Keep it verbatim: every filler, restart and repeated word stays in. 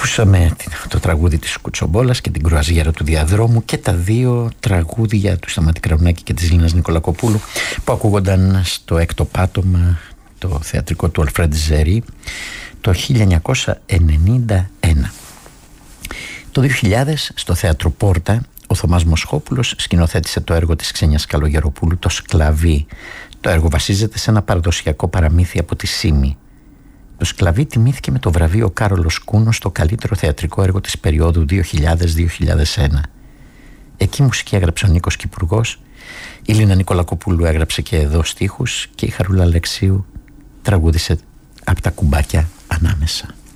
Ακούσαμε το τραγούδι της Κουτσομπόλας και την Κρουαζιέρα του Διαδρόμου, και τα δύο τραγούδια του Σταμάτη Κραουνάκη και της Λίνας Νικολακοπούλου, που ακούγονταν στο έκτο πάτωμα, το θεατρικό του Αλφρέντ Ζερί, το χίλια εννιακόσια ενενήντα ένα. Το δύο χιλιάδες, στο θέατρο Πόρτα, ο Θωμάς Μοσχόπουλος σκηνοθέτησε το έργο της Ξένιας Καλογεροπούλου, το Σκλαβί. Το έργο βασίζεται σε ένα παραδοσιακό παραμύθι από τη Σύμη. Το Σκλαβί τιμήθηκε με το βραβείο Κάρολος Κούνος στο καλύτερο θεατρικό έργο της περίοδου δύο χιλιάδες με δύο χιλιάδες ένα. Εκεί μουσική έγραψε ο Νίκος Κυπουργός, η Λίνα Νικολακοπούλου έγραψε και εδώ στίχους και η Χαρούλα Αλεξίου τραγούδισε «Απ' τα κουμπάκια ανάμεσα».